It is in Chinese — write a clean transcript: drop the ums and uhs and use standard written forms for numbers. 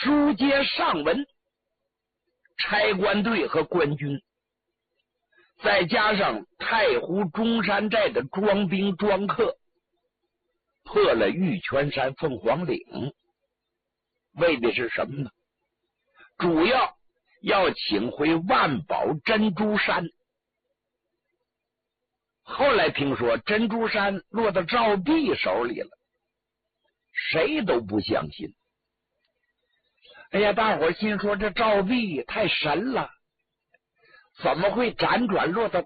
书接上文，差官队和官军，再加上太湖中山寨的庄兵庄客，破了玉泉山凤凰岭，为的是什么呢？主要请回万宝珍珠山。后来听说珍珠山落到赵弼手里了，谁都不相信。哎呀，大伙心说这赵弼太神了，怎么会辗转落到